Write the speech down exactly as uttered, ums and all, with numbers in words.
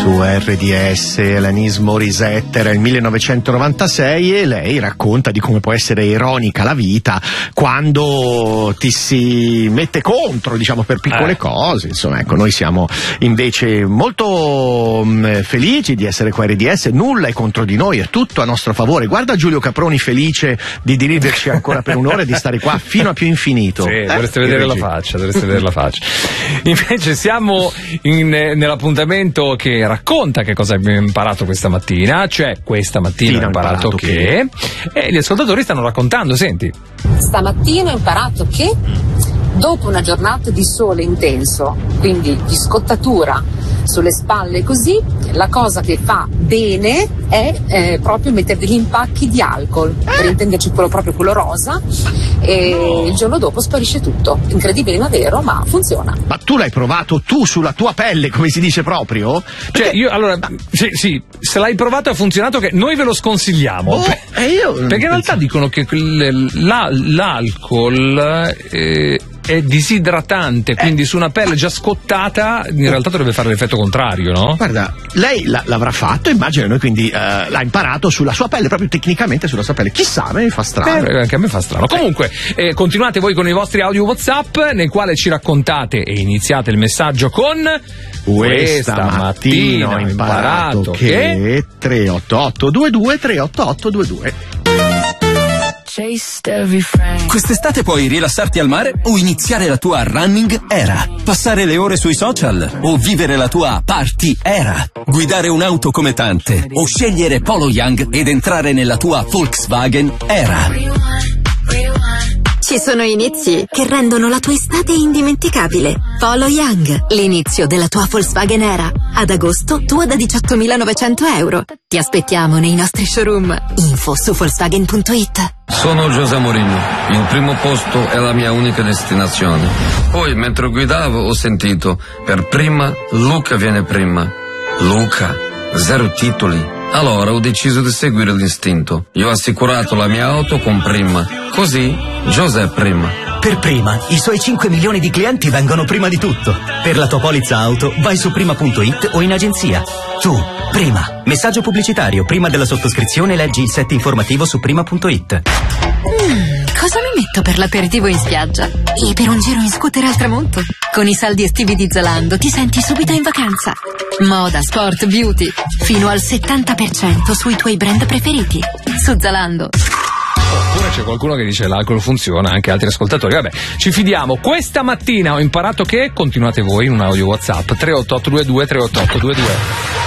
su R D S. Alanis Morissette, era il millenovecentonovantasei, e lei racconta di come può essere ironica la vita quando ti si mette contro, diciamo, per piccole eh. cose. Insomma, ecco, noi siamo invece molto mh, felici di essere qua a R D S, nulla è contro di noi, è tutto a nostro favore. Guarda Giulio Caproni felice di dirigerci ancora per un'ora e di stare qua fino a più infinito. Sì, eh? dovreste vedere la faccia, dovreste vedere la faccia. Invece siamo in, nell'appuntamento che racconta che cosa abbiamo imparato questa mattina, cioè questa mattina ho imparato, imparato che... che e gli ascoltatori stanno raccontando, senti. Stamattina ho imparato che dopo una giornata di sole intenso, quindi di scottatura sulle spalle così, la cosa che fa bene è eh, proprio mettere degli impacchi di alcol, per intenderci quello proprio quello rosa, e il giorno dopo sparisce tutto. Incredibile ma vero, ma funziona. Ma tu l'hai provato tu sulla tua pelle, come si dice proprio? Perché... Cioè io allora sì, sì, se l'hai provato e ha funzionato, che noi ve lo sconsigliamo. Oh, per... io perché in realtà dicono che la, l'alcol eh, è disidratante, quindi eh. su una pelle già scottata in realtà dovrebbe fare l'effetto contrario, no? Guarda, lei l- l'avrà fatto, immagino, noi quindi uh, l'ha imparato sulla sua pelle, proprio tecnicamente sulla sua pelle. Chissà, a me mi fa strano. Eh, anche a me fa strano. Comunque, eh, continuate voi con i vostri audio WhatsApp, nel quale ci raccontate e iniziate il messaggio con questa, questa mattina ho imparato, imparato che, che... tre otto otto due due tre otto otto due due. Quest'estate puoi rilassarti al mare o iniziare la tua running era, passare le ore sui social o vivere la tua party era, guidare un'auto come tante o scegliere Polo Young ed entrare nella tua Volkswagen era. Ci sono inizi che rendono la tua estate indimenticabile. Polo Young, l'inizio della tua Volkswagen Era. Ad agosto, tua da diciottomilanovecento euro. Ti aspettiamo nei nostri showroom. Info su Volkswagen punto it. Sono José Mourinho. Il primo posto è la mia unica destinazione. Poi, mentre guidavo, ho sentito: per prima, Luca viene prima. Luca, zero titoli. Allora ho deciso di seguire l'istinto. Io ho assicurato la mia auto con Prima. Così, José prima. Per Prima, i suoi cinque milioni di clienti vengono prima di tutto. Per la tua polizza auto, vai su prima punto it o in agenzia. Tu, Prima. Messaggio pubblicitario. Prima della sottoscrizione leggi il set informativo su prima punto it. Mm, cosa mi metto per l'aperitivo in spiaggia? E per un giro in scooter al tramonto? Con i saldi estivi di Zalando ti senti subito in vacanza. Moda, sport, beauty. Fino al settanta per cento sui tuoi brand preferiti. Su Zalando. Oppure c'è qualcuno che dice l'alcol funziona, anche altri ascoltatori. Vabbè, ci fidiamo. Questa mattina ho imparato che, continuate voi in un audio WhatsApp tre otto otto due due tre otto otto due due.